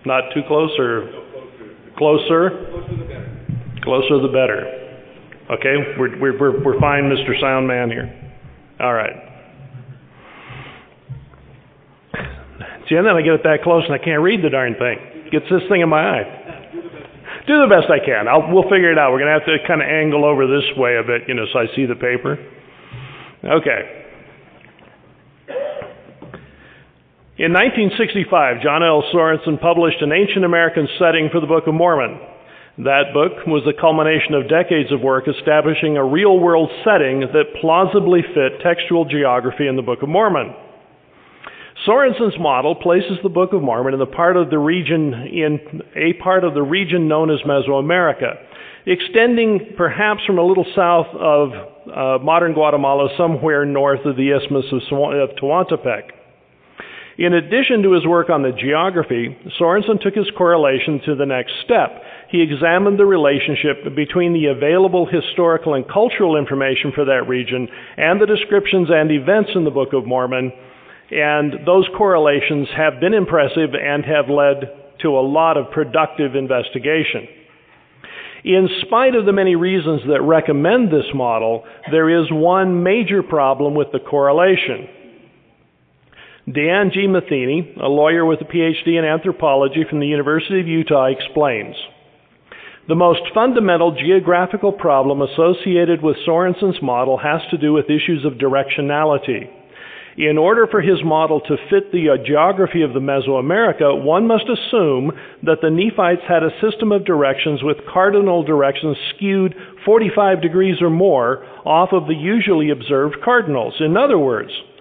Not too close or closer? Closer the better. Okay, we're fine, Mr. Sound Man here. All right. See, and then I get it that close and I can't read the darn thing. Gets this thing in my eye. Do the best I can. We'll figure it out. We're going to have to kind of angle over this way a bit, so I see the paper. Okay. In 1965, John L. Sorensen published an ancient American setting for the Book of Mormon. That book was the culmination of decades of work establishing a real-world setting that plausibly fit textual geography in the Book of Mormon. Sorensen's model places the Book of Mormon in a part of the region known as Mesoamerica, extending perhaps from a little south of modern Guatemala, somewhere north of the Isthmus of Tehuantepec. In addition to his work on the geography, Sorensen took his correlation to the next step. He examined the relationship between the available historical and cultural information for that region and the descriptions and events in the Book of Mormon, and those correlations have been impressive and have led to a lot of productive investigation. In spite of the many reasons that recommend this model, there is one major problem with the correlation. Dan G. Matheny, a lawyer with a PhD in anthropology from the University of Utah, explains, the most fundamental geographical problem associated with Sorensen's model has to do with issues of directionality. In order for his model to fit the geography of the Mesoamerica, one must assume that the Nephites had a system of directions with cardinal directions skewed 45 degrees or more off of the usually observed cardinals. In other words,